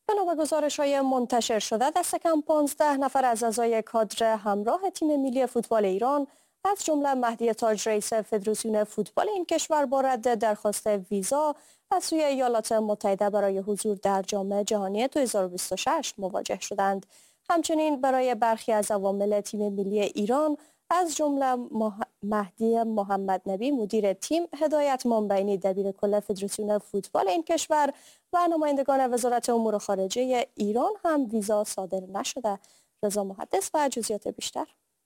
بنا به گزارش‌های منتشر شده دست کم 15 نفر از اعضای کادر همراه تیم ملی فوتبال ایران از جمله مهدی تاج رئیس فدراسیون فوتبال این کشور با رد درخواست ویزا از سوی ایالات متحده برای حضور در جام جهانی 2026 مواجه شدند. همچنین برای برخی از عوامل تیم ملی ایران از جمله مهدی محمد نبی مدیر تیم، هدایت مانبینی دبیر کل فدراسیون فوتبال این کشور و نمایندگان وزارت امور خارجه ایران هم ویزا صادر نشده. رضا محدث و جزئیات بیشتر.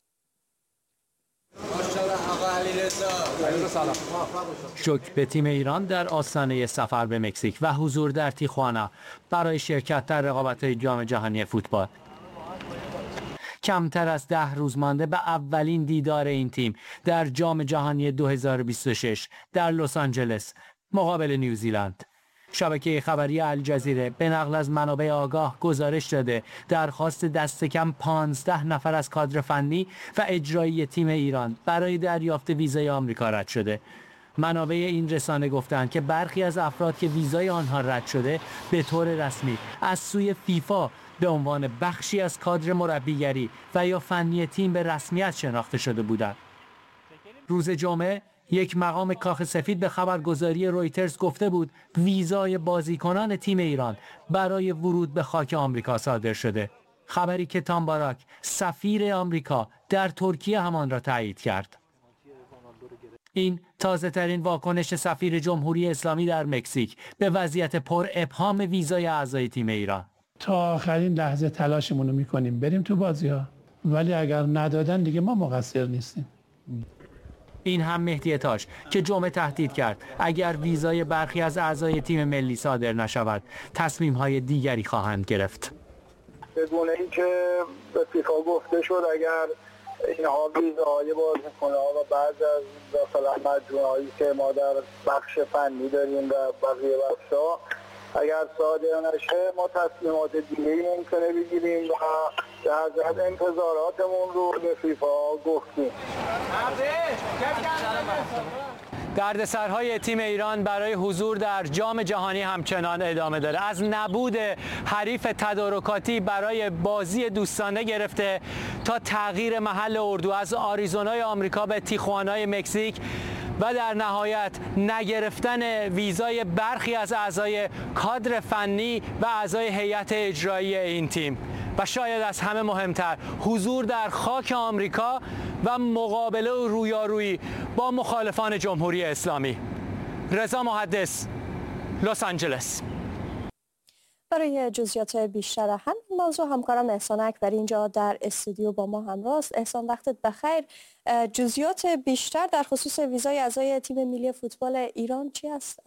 شوک به تیم ایران در آستانه سفر به مکزیک و حضور در تیخوانا برای شرکت در رقابت‌های جام جهانی فوتبال. کمتر از 10 روز مانده به اولین دیدار این تیم در جام جهانی 2026 در لس آنجلس مقابل نیوزیلند. شبکه خبری الجزیره به نقل از منابع آگاه گزارش داده درخواست دست کم 15 نفر از کادر فنی و اجرایی تیم ایران برای دریافت ویزای آمریکا رد شده. منابع این رسانه گفتند که برخی از افراد که ویزای آنها رد شده به طور رسمی از سوی فیفا به عنوان بخشی از کادر مربیگری و یا فنی تیم به رسمیت شناخته شده بودند. روز جمعه یک مقام کاخ سفید به خبرگزاری رویترز گفته بود ویزای بازیکنان تیم ایران برای ورود به خاک آمریکا صادر شده. خبری که تام باراک سفیر آمریکا در ترکیه همان را تایید کرد. این تازه ترین واکنش سفیر جمهوری اسلامی در مکزیک به وضعیت پر ابهام ویزای اعضای تیم ایران. تا آخرین لحظه تلاشمون رو میکنیم بریم تو بازی‌ها، ولی اگر ندادن دیگه ما مقصر نیستیم. این هم مهدی تاج که جمعه تهدید کرد اگر ویزای برخی از اعضای تیم ملی صادر نشود تصمیم‌های دیگری خواهند گرفت. بدون اینکه به فیفا گفته شد اگر اینها ویزاهای بازیکن‌ها و بعض از مثلا مجموعه‌ای که ما در بخش فنی داریم و بقیه بخش‌ها اگر صادر نشه ما تصمیمات دیگه‌ای ممکنه بگیریم و در ضمن انتظاراتمون رو به فیفا گفتیم. دردسرهای تیم ایران برای حضور در جام جهانی همچنان ادامه داره. از نبود حریف تدارکاتی برای بازی دوستانه گرفته تا تغییر محل اردو از آریزونای آمریکا به تیخوانای مکزیک و در نهایت نگرفتن ویزای برخی از اعضای کادر فنی و اعضای هیئت اجرایی این تیم و شاید از همه مهمتر حضور در خاک آمریکا و مقابله و رویارویی با مخالفان جمهوری اسلامی. رضا محدث، لس آنجلس. برای جزئیات بیشتر همین موضوع همکارم احسان اکبری اینجا در استودیو با ما همراه است. احسان وقتت بخیر. جزئیات بیشتر در خصوص ویزای اعضای تیم ملی فوتبال ایران چی است؟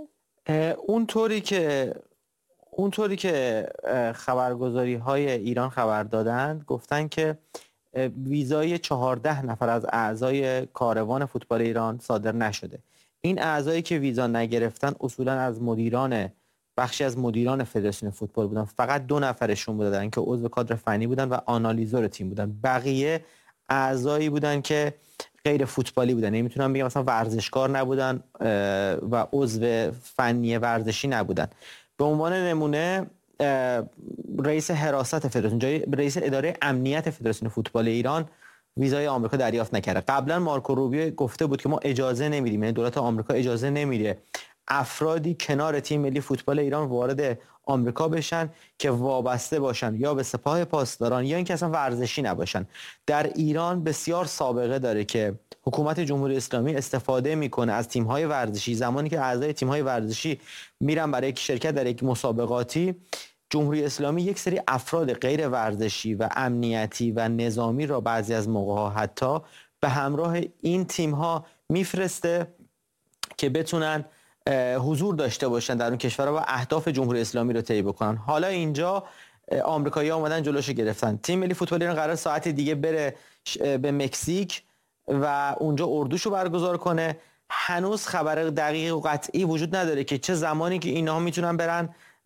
اونطوری که خبرگزاری‌های ایران خبر دادند گفتن که ویزای 14 نفر از اعضای کاروان فوتبال ایران صادر نشده. این اعضایی که ویزا نگرفتن اصولا از بخشی از مدیران فدراسیون فوتبال بودن. فقط 2 نفرشون بودن که عضو کادر فنی بودن و آنالیزور تیم بودن. بقیه اعضایی بودن که غیر فوتبالی بودن. نمیتونم بگم مثلا ورزشکار نبودن و عضو فنی ورزشی نبودن. به عنوان نمونه رئیس حراست فدراسیون، رئیس اداره امنیت فدراسیون فوتبال ایران ویزای آمریکا دریافت نکرده. قبلا مارکو روبیو گفته بود که ما اجازه نمیدیم، یعنی دولت آمریکا اجازه نمیده افرادی کنار تیم ملی فوتبال ایران وارد آمریکا بشن که وابسته باشن یا به سپاه پاسداران یا اینکه اصلا ورزشی نباشن. در ایران بسیار سابقه داره که حکومت جمهوری اسلامی استفاده میکنه از تیم‌های ورزشی. زمانی که اعضای تیم‌های ورزشی میرن برای شرکت در یک مسابقاتی، جمهوری اسلامی یک سری افراد غیر ورزشی و امنیتی و نظامی را بعضی از موقع‌ها حتی به همراه این تیم‌ها میفرسته که بتونن حضور داشته باشن در اون کشورها و اهداف جمهوری اسلامی رو طی بکنن. حالا اینجا آمریکایی‌ها اومدن جلوشو گرفتن. تیم ملی فوتبال ایران قرار ساعت دیگه بره به مکزیک و اونجا اردوشو برگزار کنه. هنوز خبر دقیق و قطعی وجود نداره که چه زمانی که اینها میتونن برن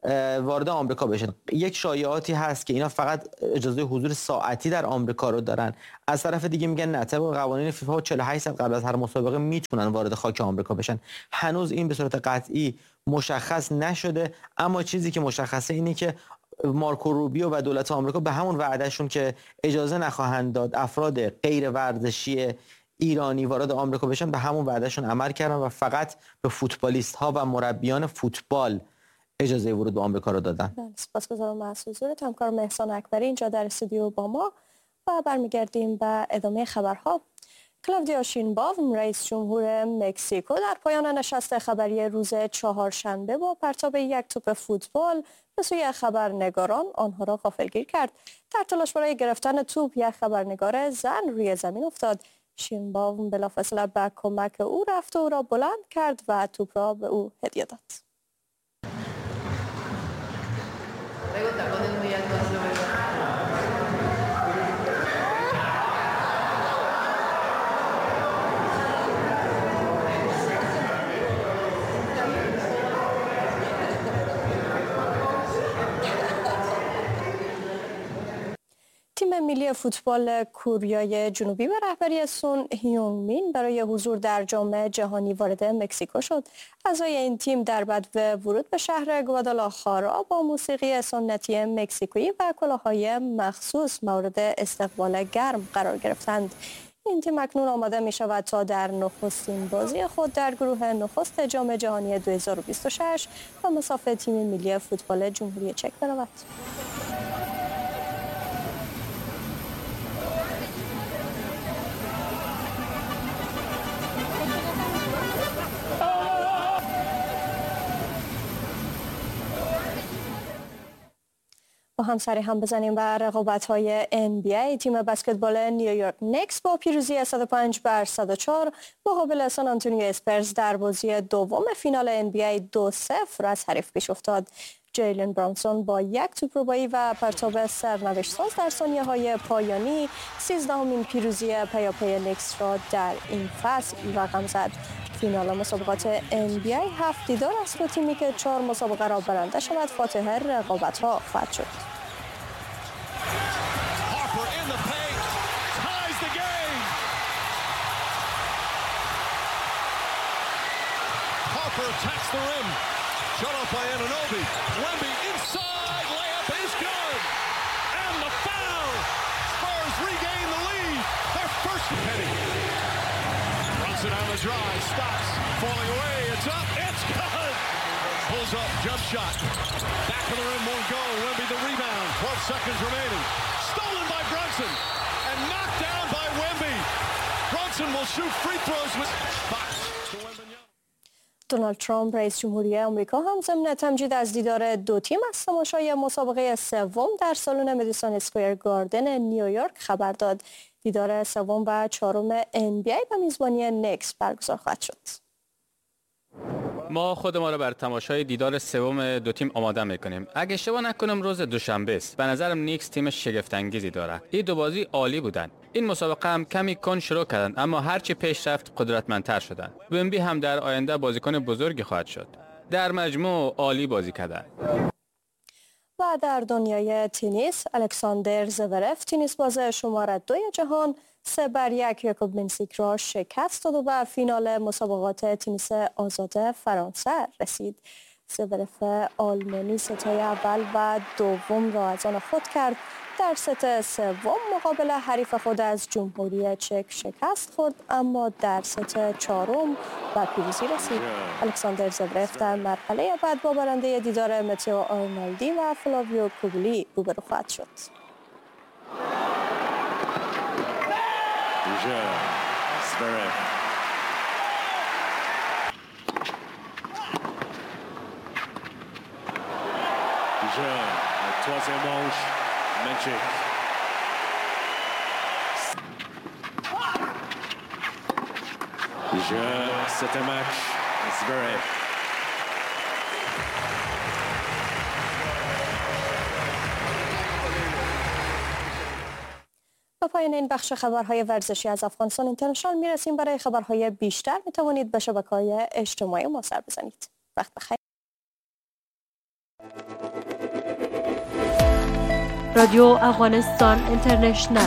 وارد آمریکا بشن. یک شایعاتی هست که اینا فقط اجازه حضور ساعتی در آمریکا رو دارن. از طرف دیگه میگن نه، طبق قوانین فیفا 48 ساعت قبل از هر مسابقه میتونن وارد خاک آمریکا بشن. هنوز این به صورت قطعی مشخص نشده، اما چیزی که مشخصه اینه که مارکو روبیو و دولت آمریکا به همون وعدهشون که اجازه نخواهند داد افراد غیر ورزشی ایرانی وارد آمریکا بشن، به همون وعدهشون عمل کردن و فقط به فوتبالیست ها و مربیان فوتبال اجازه ورود به آمریکا رو دادن. سپاسگزارم از حضورت همکار مهسان اکبری اینجا در استودیو با ما و برمیگردیم به ادامه خبرها. کلاودیا شینباوم رئیس جمهور مکزیکو در پایان نشست خبری روز چهارشنبه با پرتاب یک توپ فوتبال به سوی خبرنگاران آنها را غافلگیر کرد. در تلاش برای گرفتن توپ یک خبرنگار زن روی زمین افتاد. شینباوم بلافاصله به کمک او رفت و او را بلند کرد و توپ را به او هدیه داد. تیم ملی فوتبال کوریای جنوبی به رهبری سون هیونگ مین برای حضور در جام جهانی وارد مکزیکو شد. اعضای این تیم در بدو ورود به شهر گوادالاخارا با موسیقی سنتی مکزیکویی و کلاه‌های مخصوص مورد استقبال گرم قرار گرفتند. این تیم اکنون آماده می شود تا در نخستین بازی خود در گروه نخست جام جهانی 2026 و مصاف تیم ملی فوتبال جمهوری چک برود. با هم سری هم بزنیم بر رقابت‌های NBA. تیم بسکتبال نیویورک نیکس با پیروزی 105-104 مقابل سان آنتونیو اسپرز در بازی دوم فینال NBA 2-0 از حریف پیش افتاد. جیلن برانسون با یک توپ ربایی و پرتاب سرنوشت‌ساز در ثانیه‌های پایانی 13مین پیروزی پیاپی نیکس را در این فصل رقم زد. فینال مسابقات NBA 7 دیدار است و تیمی که 4 مسابقه را برنده شود فاتح رقابت‌ها خواهد شد. On the drive, stops, falling away, it's up, it's good! Pulls up, jump shot, back of the rim, won't go, Wemby the rebound, 12 seconds remaining, stolen by Brunson, and knocked down by Wemby. Brunson will shoot free throws with Fox. دونالد ترامپ رئیس جمهوری آمریکا هم ضمن تمجید از دیدار دو تیم از تماشای مسابقه سوم در سالن مدیسون اسکوئر گاردن نیویورک خبر داد. دیدار سوم و چهارم NBA به میزبانی نیکس برگزار خواهد شد. ما خود ما را بر تماشای دیدار سوم دو تیم آماده میکنیم. اگه اشتباه نکنم روز دوشنبه است. به نظرم نیکس تیم شگفت انگیزی داره. این دو بازی عالی بودن. این مسابقه هم کمی کن شروع کردند اما هرچی پیش رفت قدرتمندتر شدند. ومبی هم در آینده بازیکن بزرگی خواهد شد. در مجموع عالی بازی کردند. و در دنیای تنیس الکساندر زورف تنیس باز شماره 2 جهان 3-1 یاکوب منسیک را شکست داد و به فینال مسابقات تنیس آزاد فرانسه رسید. زورف آلمانی ستای اول و دوم را از آن خود کرد. در ست سوم مقابل حریف خود از جمهوری چک شکست خورد اما در ست چهارم به پیروزی رسید. الکساندر زورف در مرحله بعد با برنده دیدار متئو آرنالدی و فلاویو کوبولی روبرو خواهد شد. C'est un match. Zverev. با پایان این بخش خبرهای ورزشی از افغانستان اینترنشنال میرسیم. برای خبرهای بیشتر میتوانید به شبکه‌های اجتماعی ما سر بزنید. وقت بخیر. رادیو افغانستان اینترنشنل.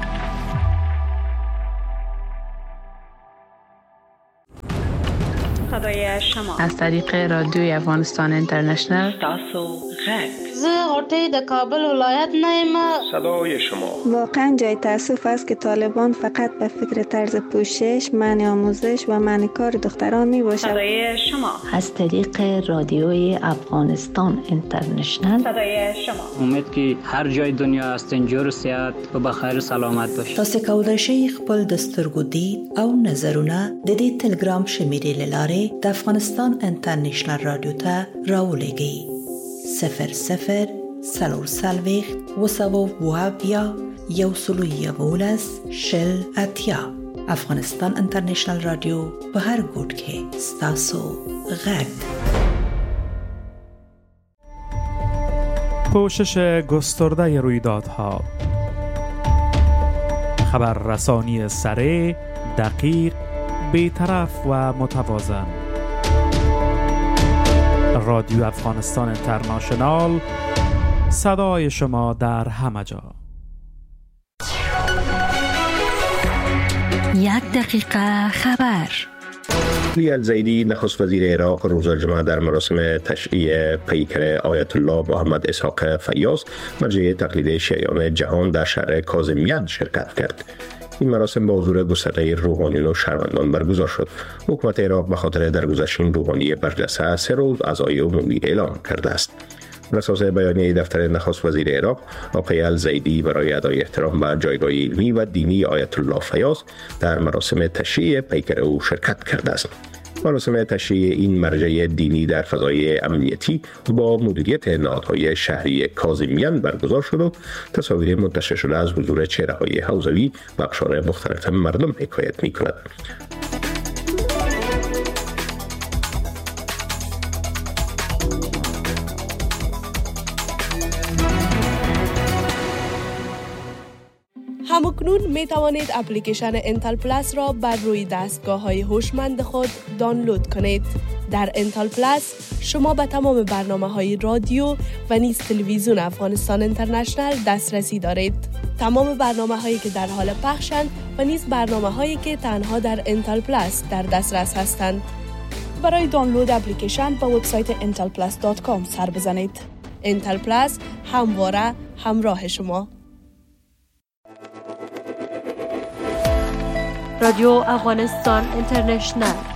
صدای شما از طریق رادیوی افغانستان اینترنشنل. تاسو غرب زه غوټۍ د کابل ولایت نه یم. صدای شما واقعا جای تأسف است که طالبان فقط به فکر طرز پوشش، منع آموزش و منع کار دختران می باشد. صدای شما از طریق رادیوی افغانستان اینترنشنل. صدای شما امید که هر جای دنیا هستین جور صحت و بخیر سلامت باشید. تاسو کولای شئ خپل د سترګو دید او نظرونه د دې ټلګرام شمیرې لاره د افغانستان انټرنیشنل رادیو ته راولېږئ. 00 340 وسوابیا یوسلویولس شل اتیا. افغانستان انټرنیشنل رادیو په هر ګوټ کې ستاسو غږ. پوشش گسترده رویدادها، خبررسانی سریع، دقیق، بی‌طرف و متوازن. رادیو افغانستان اینترنشنال، صدای شما در همه جا. 1 دقیقه خبر. علی الزیدی نخست وزیر عراق روز الجمعه در مراسم تشییع پیکر آیت الله محمد اسحاق فیاض مرجع تقلید شیعیان جهان در شهر کاظمیان شرکت کرد. این مراسم با حضور گسترده روحانیون و شهروندان برگزار شد. حکومت عراق به خاطر درگذشت این روحانی برجسته 3 روز عزای عمومی اعلام کرده است. بر اساس بیانیه دفتر نخست وزیر عراق، آقای الزیدی برای ادای احترام به جایگاه علمی و دینی آیت الله فیاض در مراسم تشییع پیکر او شرکت کرده است. مراسم تشییع این مرجع دینی در فضای امنیتی با مدیریت نهادهای شهری کاظمیان برگزار شد و تصاویر منتشر شده از حضور چهره‌های حوزوی و اقشار مختلف مردم حکایت می‌کند. همکنون می توانید اپلیکیشن انتل پلاس را بر روی دستگاه‌های هوشمند خود دانلود کنید. در انتل پلاس شما به تمام برنامه‌های رادیو و نیز تلویزیون افغانستان اینترنشنل دسترسی دارید. تمام برنامه‌هایی که در حال پخشند و نیز برنامه‌هایی که تنها در انتل پلاس در دسترس هستند. برای دانلود اپلیکیشن به وبسایت intelplus.com سر بزنید. انتل پلاس همواره همراه شما. رادیو افغانستان اینترنشنل.